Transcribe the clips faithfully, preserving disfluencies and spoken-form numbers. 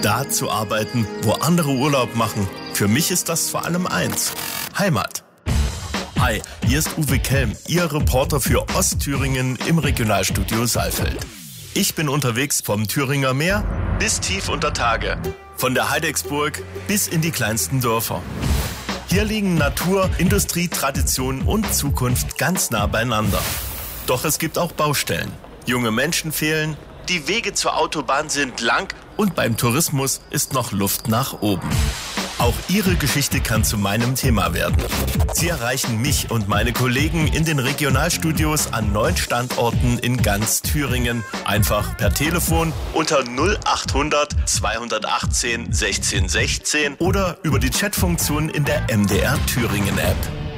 Da zu arbeiten, wo andere Urlaub machen, für mich ist das vor allem eins: Heimat. Hi, hier ist Uwe Kelm, Ihr Reporter für Ostthüringen im Regionalstudio Saalfeld. Ich bin unterwegs vom Thüringer Meer bis tief unter Tage, von der Heidecksburg bis in die kleinsten Dörfer. Hier liegen Natur, Industrie, Tradition und Zukunft ganz nah beieinander. Doch es gibt auch Baustellen. Junge Menschen fehlen, die Wege zur Autobahn sind lang und beim Tourismus ist noch Luft nach oben. Auch Ihre Geschichte kann zu meinem Thema werden. Sie erreichen mich und meine Kollegen in den Regionalstudios an neun Standorten in ganz Thüringen. Einfach per Telefon unter null achthundert zweihundertachtzehn sechzehn sechzehn oder über die Chatfunktion in der M D R Thüringen App.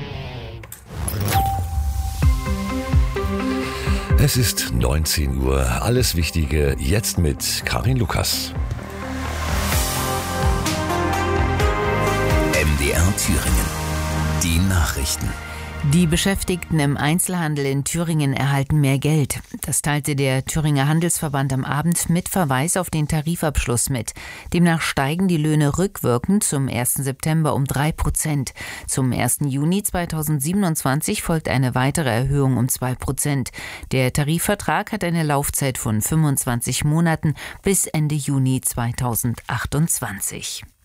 Es ist neunzehn Uhr. Alles Wichtige jetzt mit Karin Lukas. M D R Thüringen. Die Nachrichten. Die Beschäftigten im Einzelhandel in Thüringen erhalten mehr Geld. Das teilte der Thüringer Handelsverband am Abend mit Verweis auf den Tarifabschluss mit. Demnach steigen die Löhne rückwirkend zum ersten September um drei Prozent. Zum ersten Juni zweitausendsiebenundzwanzig folgt eine weitere Erhöhung um zwei Prozent. Der Tarifvertrag hat eine Laufzeit von fünfundzwanzig Monaten bis Ende Juni zweitausendachtundzwanzig.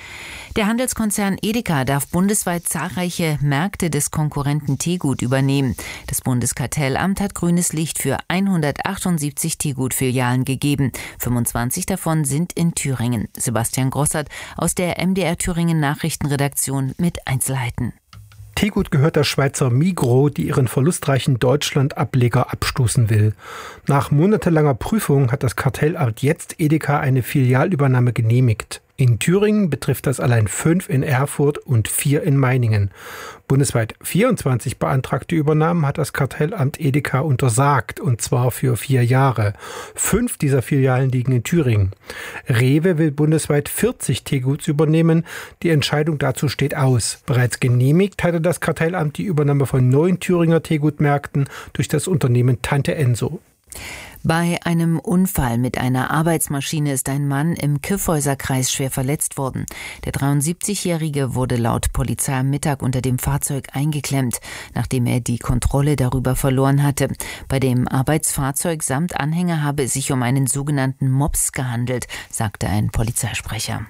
Der Handelskonzern Edeka darf bundesweit zahlreiche Märkte des Konkurrenten Tegut übernehmen. Das Bundeskartellamt hat grünes Licht für hundertachtundsiebzig Tegut-Filialen gegeben. fünfundzwanzig davon sind in Thüringen. Sebastian Grossert aus der M D R Thüringen Nachrichtenredaktion mit Einzelheiten. Tegut gehört der Schweizer Migros, die ihren verlustreichen Deutschland-Ableger abstoßen will. Nach monatelanger Prüfung hat das Kartellamt jetzt Edeka eine Filialübernahme genehmigt. In Thüringen betrifft das allein fünf in Erfurt und vier in Meiningen. Bundesweit vierundzwanzig beantragte Übernahmen hat das Kartellamt Edeka untersagt, und zwar für vier Jahre. Fünf dieser Filialen liegen in Thüringen. Rewe will bundesweit vierzig Teguts übernehmen. Die Entscheidung dazu steht aus. Bereits genehmigt hatte das Kartellamt die Übernahme von neun Thüringer Tegutmärkten durch das Unternehmen Tante Enso. Bei einem Unfall mit einer Arbeitsmaschine ist ein Mann im Kyffhäuser-Kreis schwer verletzt worden. Der dreiundsiebzigjährige wurde laut Polizei am Mittag unter dem Fahrzeug eingeklemmt, nachdem er die Kontrolle darüber verloren hatte. Bei dem Arbeitsfahrzeug samt Anhänger habe es sich um einen sogenannten Mops gehandelt, sagte ein Polizeisprecher.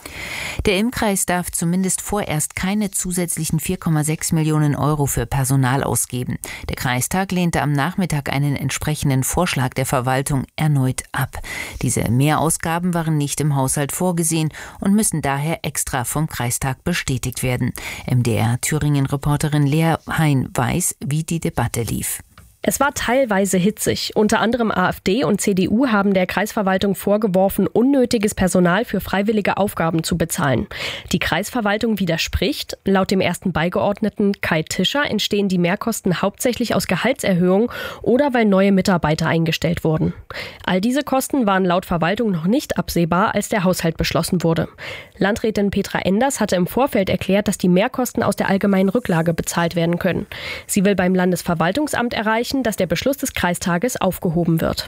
Der Immkreis darf zumindest vorerst keine zusätzlichen vier Komma sechs Millionen Euro für Personal ausgeben. Der Kreistag lehnte am Nachmittag einen entsprechenden Vorschlag der Verwaltung erneut ab. Diese Mehrausgaben waren nicht im Haushalt vorgesehen und müssen daher extra vom Kreistag bestätigt werden. M D R Thüringen-Reporterin Lea Hein weiß, wie die Debatte lief. Es war teilweise hitzig. Unter anderem AfD und C D U haben der Kreisverwaltung vorgeworfen, unnötiges Personal für freiwillige Aufgaben zu bezahlen. Die Kreisverwaltung widerspricht. Laut dem ersten Beigeordneten Kai Tischer entstehen die Mehrkosten hauptsächlich aus Gehaltserhöhungen oder weil neue Mitarbeiter eingestellt wurden. All diese Kosten waren laut Verwaltung noch nicht absehbar, als der Haushalt beschlossen wurde. Landrätin Petra Enders hatte im Vorfeld erklärt, dass die Mehrkosten aus der allgemeinen Rücklage bezahlt werden können. Sie will beim Landesverwaltungsamt erreichen, dass der Beschluss des Kreistages aufgehoben wird.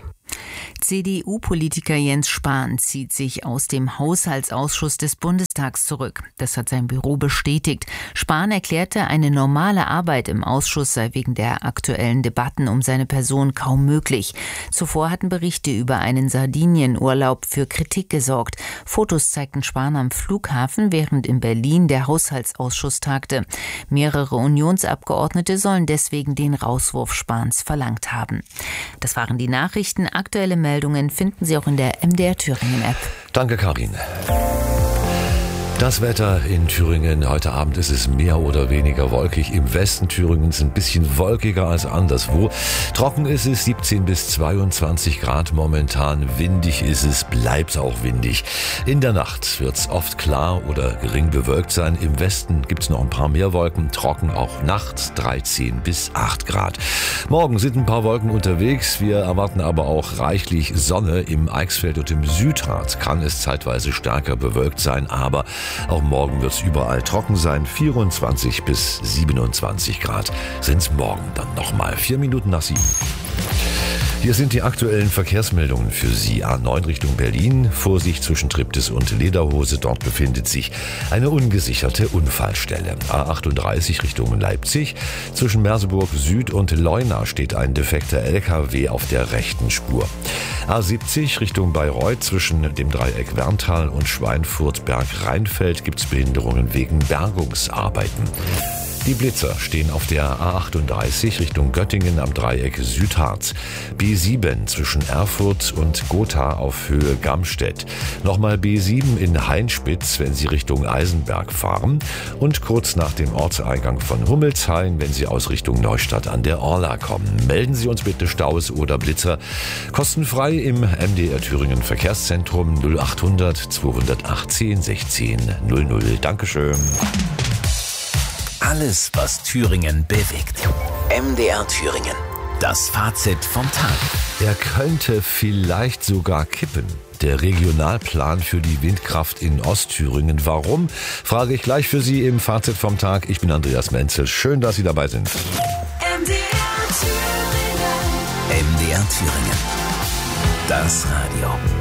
C D U-Politiker Jens Spahn zieht sich aus dem Haushaltsausschuss des Bundestags zurück. Das hat sein Büro bestätigt. Spahn erklärte, eine normale Arbeit im Ausschuss sei wegen der aktuellen Debatten um seine Person kaum möglich. Zuvor hatten Berichte über einen Sardinienurlaub für Kritik gesorgt. Fotos zeigten Spahn am Flughafen, während in Berlin der Haushaltsausschuss tagte. Mehrere Unionsabgeordnete sollen deswegen den Rauswurf Spahns verlangt haben. Das waren die Nachrichten. Aktuelle Meldungen finden Sie auch in der M D R Thüringen App. Danke, Karin. Das Wetter in Thüringen. Heute Abend ist es mehr oder weniger wolkig. Im Westen Thüringens ein bisschen wolkiger als anderswo. Trocken ist es, siebzehn bis zweiundzwanzig Grad momentan. Windig ist es, bleibt auch windig. In der Nacht wird es oft klar oder gering bewölkt sein. Im Westen gibt es noch ein paar mehr Wolken. Trocken auch nachts, dreizehn bis acht Grad. Morgen sind ein paar Wolken unterwegs. Wir erwarten aber auch reichlich Sonne. Im Eichsfeld und im Südrand kann es zeitweise stärker bewölkt sein, aber auch morgen wird es überall trocken sein. vierundzwanzig bis siebenundzwanzig Grad sind es morgen dann nochmal. Vier Minuten nach sieben. Hier sind die aktuellen Verkehrsmeldungen für Sie. A neun Richtung Berlin, Vorsicht zwischen Triptis und Lederhose, dort befindet sich eine ungesicherte Unfallstelle. A achtunddreißig Richtung Leipzig, zwischen Merseburg Süd und Leuna steht ein defekter L K W auf der rechten Spur. A siebzig Richtung Bayreuth, zwischen dem Dreieck Werntal und Schweinfurt-Berg-Rheinfeld gibt es Behinderungen wegen Bergungsarbeiten. Die Blitzer stehen auf der A achtunddreißig Richtung Göttingen am Dreieck Südharz. B sieben zwischen Erfurt und Gotha auf Höhe Gamstedt. Nochmal B sieben in Hainspitz, wenn Sie Richtung Eisenberg fahren. Und kurz nach dem Ortseingang von Hummelshain, wenn Sie aus Richtung Neustadt an der Orla kommen. Melden Sie uns bitte Staus oder Blitzer. Kostenfrei im M D R Thüringen Verkehrszentrum null achthundert zweihundertachtzehn sechzehn null null. Dankeschön. Alles, was Thüringen bewegt. M D R Thüringen. Das Fazit vom Tag. Er könnte vielleicht sogar kippen. Der Regionalplan für die Windkraft in Ostthüringen. Warum? Frage ich gleich für Sie im Fazit vom Tag. Ich bin Andreas Menzel. Schön, dass Sie dabei sind. M D R Thüringen. M D R Thüringen. Das Radio.